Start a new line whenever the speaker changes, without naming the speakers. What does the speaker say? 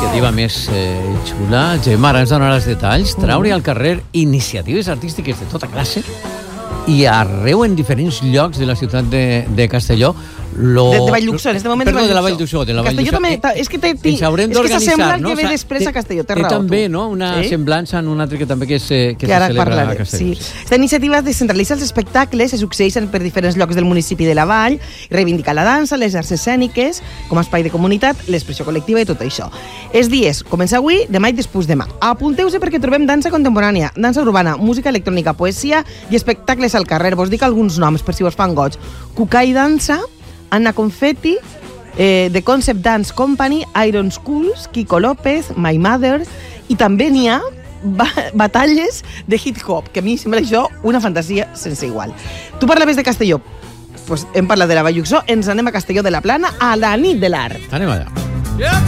iniciativa més xula. Gemma, ara ens donarà els detalls. Traure al carrer iniciatives artístiques de tota classe i arreu en diferents llocs de la ciutat de Castelló.
De Valldhuxó, en este moment
de la Valldhuxó.
Castelló també, és que s'assembla que ve després a Castelló, té raó.
Té també, no?, una semblança en un altre que també que se celebra a Castelló.
Esta iniciativa descentralitza els espectacles, se succeeixen per diferents llocs del municipi de la Vall, reivindica la dansa, les arts escèniques, com a espai de comunitat, l'expressió col·lectiva i tot això. Els dies comença avui, demà i després demà. Apunteu-se perquè trobem dansa contemporània, dansa urbana, música electrònica, poesia i espectacles al carrer. Vos dic alguns noms per si vos fan goig. Cucai Dansa, Anna Confetti, The Concept Dance Company, Iron Schools, Kiko López, My Mother, i també n'hi ha batalles de hip-hop, que a mi sembla això una fantasia sense igual. Tu parlaves de Castelló, pues hem parlat de la Valldhuxó, ens anem a Castelló de la Plana a la nit de l'art.
Anem allà.